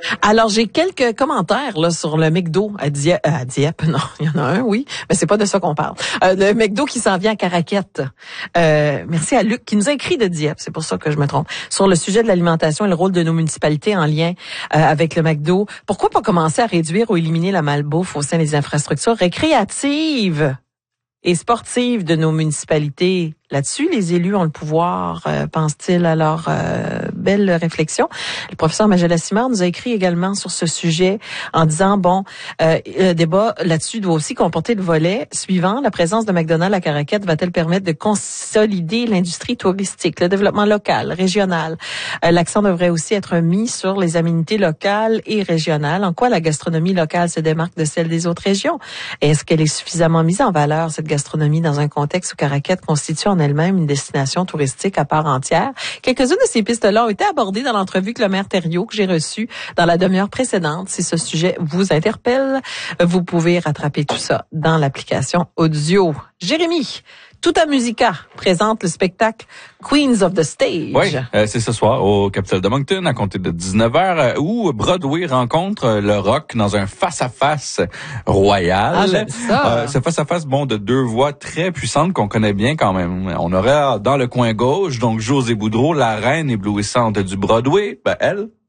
Alors, j'ai quelques commentaires là sur le McDo à Dieppe. Non, il y en a un, oui, mais c'est pas de ça qu'on parle. Le McDo qui s'en vient à Caraquette. Merci à Luc qui nous a écrit de Dieppe, c'est pour ça que je me trompe, sur le sujet de l'alimentation et le rôle de nos municipalités en lien avec le McDo. Pourquoi pas commencer à réduire ou éliminer la malbouffe au sein des infrastructures récréatives et sportives de nos municipalités? Là-dessus, les élus ont le pouvoir, pense-t-il à leur belle réflexion. Le professeur Magela-Simard nous a écrit également sur ce sujet en disant, le débat là-dessus doit aussi comporter le volet suivant. La présence de McDonald's à Caraquette va-t-elle permettre de consolider l'industrie touristique, le développement local, régional? L'accent devrait aussi être mis sur les aménités locales et régionales. En quoi la gastronomie locale se démarque de celle des autres régions? Est-ce qu'elle est suffisamment mise en valeur, cette gastronomie, dans un contexte où Caraquette constitue en elle-même une destination touristique à part entière? Quelques-unes de ces pistes-là ont été abordées dans l'entrevue que le maire Thériault, que j'ai reçue dans la demi-heure précédente. Si ce sujet vous interpelle, vous pouvez rattraper tout ça dans l'application audio. Jérémy, Tout à Musica présente le spectacle Queens of the Stage. Oui, c'est ce soir au Capitole de Moncton à compter de 19h où Broadway rencontre le rock dans un face-à-face royal. Ah, j'aime ça. Ce face-à-face, de deux voix très puissantes qu'on connaît bien quand même. On aurait dans le coin gauche, donc Josée Boudreau, la reine éblouissante du Broadway, elle.